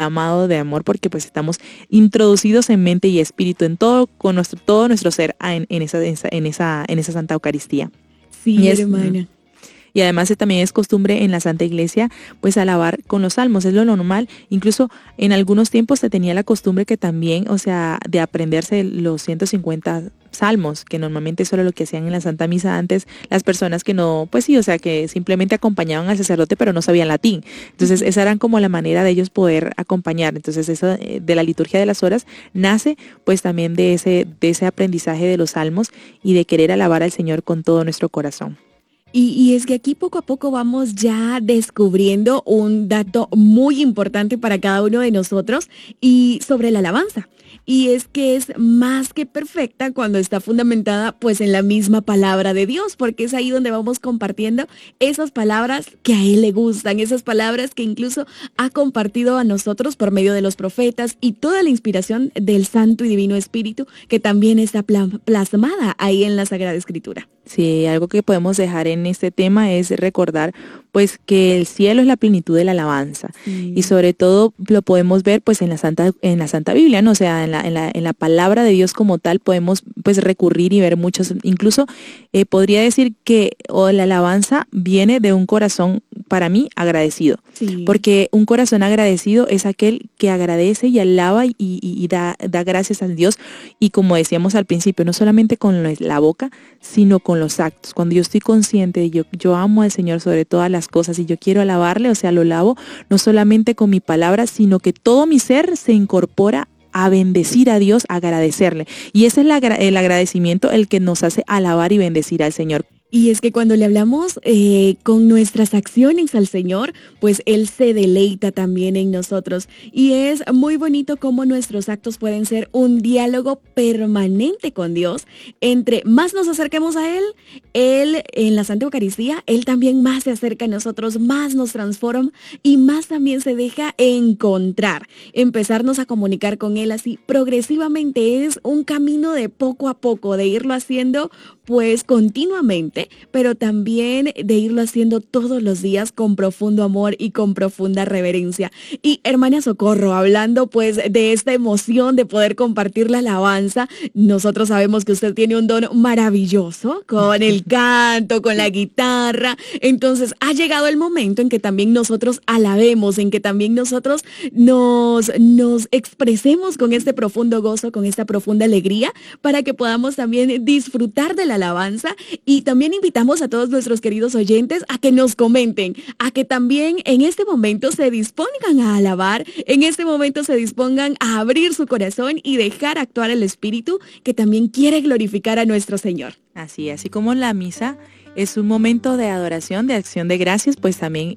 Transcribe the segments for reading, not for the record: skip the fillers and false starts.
inflamado de amor, porque pues estamos introducidos en mente y espíritu, en todo, con todo nuestro ser en esa Santa Eucaristía. Sí, Y hermana. y además también es costumbre en la Santa Iglesia pues alabar con los salmos, es lo normal. Incluso en algunos tiempos se tenía la costumbre que también, o sea, de aprenderse los 150 salmos, que normalmente eso era lo que hacían en la Santa Misa antes las personas que no, pues sí, o sea, que simplemente acompañaban al sacerdote pero no sabían latín. Entonces esa era como la manera de ellos poder acompañar. Entonces eso de la liturgia de las horas nace pues también de ese aprendizaje de los salmos y de querer alabar al Señor con todo nuestro corazón. Y es que aquí poco a poco vamos ya descubriendo un dato muy importante para cada uno de nosotros y sobre la alabanza. Y es que es más que perfecta cuando está fundamentada pues en la misma palabra de Dios, porque es ahí donde vamos compartiendo esas palabras que a Él le gustan, esas palabras que incluso ha compartido a nosotros por medio de los profetas y toda la inspiración del Santo y Divino Espíritu que también está plasmada ahí en la Sagrada Escritura. Sí, algo que podemos dejar en este tema es recordar pues que el cielo es la plenitud de la alabanza y Sí. sobre todo lo podemos ver pues en la Santa Biblia, ¿no? O sea, en la palabra de Dios como tal podemos pues recurrir y ver muchos, incluso podría decir que la alabanza viene de un corazón para mí agradecido, Sí. porque un corazón agradecido es aquel que agradece y alaba y da gracias a Dios, y como decíamos al principio, no solamente con la boca, sino con los actos. Cuando yo estoy consciente de yo amo al Señor sobre todas las cosas y yo quiero alabarle, o sea, lo alabo no solamente con mi palabra, sino que todo mi ser se incorpora a bendecir a Dios, a agradecerle. Y ese es el agradecimiento el que nos hace alabar y bendecir al Señor. Y es que cuando le hablamos con nuestras acciones al Señor, pues Él se deleita también en nosotros. Y es muy bonito cómo nuestros actos pueden ser un diálogo permanente con Dios. Entre más nos acerquemos a Él en la Santa Eucaristía, Él también más se acerca a nosotros, más nos transforma y más también se deja encontrar. Empezarnos a comunicar con Él así progresivamente es un camino de poco a poco, de irlo haciendo pues continuamente, pero también de irlo haciendo todos los días con profundo amor y con profunda reverencia. Y hermana Socorro, hablando pues de esta emoción de poder compartir la alabanza, nosotros sabemos que usted tiene un don maravilloso con el canto, con la guitarra. Entonces ha llegado el momento en que también nosotros alabemos, en que también nosotros nos expresemos con este profundo gozo, con esta profunda alegría, para que podamos también disfrutar de la alabanza. Y también invitamos a todos nuestros queridos oyentes a que nos comenten, a que también en este momento se dispongan a alabar, en este momento se dispongan a abrir su corazón y dejar actuar el Espíritu que también quiere glorificar a nuestro Señor. Así como la misa es un momento de adoración, de acción de gracias, pues también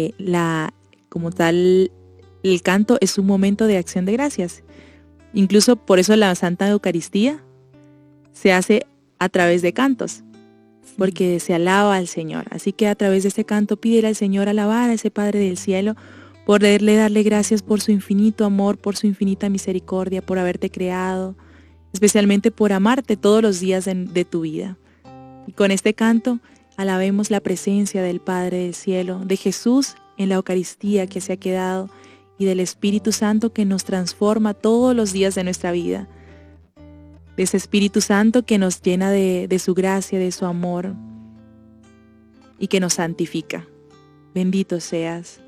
como tal, el canto es un momento de acción de gracias. Incluso por eso la Santa Eucaristía se hace a través de cantos, porque se alaba al Señor. Así que a través de este canto pídele al Señor alabar a ese Padre del cielo, poderle darle gracias por su infinito amor, por su infinita misericordia, por haberte creado, especialmente por amarte todos los días de tu vida. Y con este canto alabemos la presencia del Padre del cielo, de Jesús en la Eucaristía que se ha quedado y del Espíritu Santo que nos transforma todos los días de nuestra vida. De ese Espíritu Santo que nos llena de su gracia, de su amor y que nos santifica. Bendito seas.